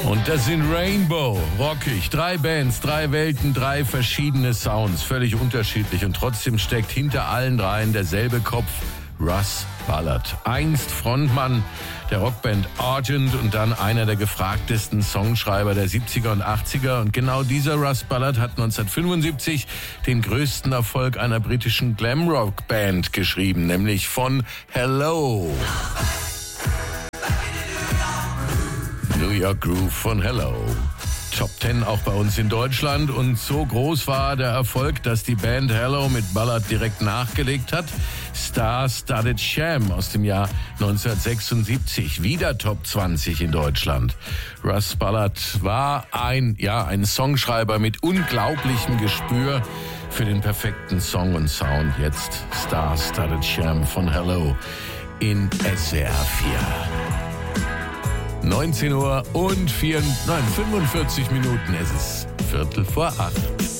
Und das sind Rainbow, rockig, 3 Bands, 3 Welten, 3 verschiedene Sounds, völlig unterschiedlich und trotzdem steckt hinter allen dreien derselbe Kopf, Russ Ballard. Einst Frontmann der Rockband Argent und dann einer der gefragtesten Songschreiber der 70er und 80er. Und genau dieser Russ Ballard hat 1975 den größten Erfolg einer britischen Glamrock-Band geschrieben, nämlich von Hello. New York Groove von Hello. Top 10 auch bei uns in Deutschland und so groß war der Erfolg, dass die Band Hello mit Ballard direkt nachgelegt hat. Star-Studded Sham aus dem Jahr 1976, wieder Top 20 in Deutschland. Russ Ballard war ein Songschreiber mit unglaublichem Gespür für den perfekten Song und Sound. Jetzt Star-Studded Sham von Hello in SWR 4. 19 Uhr und 45 Minuten, es ist 7:45.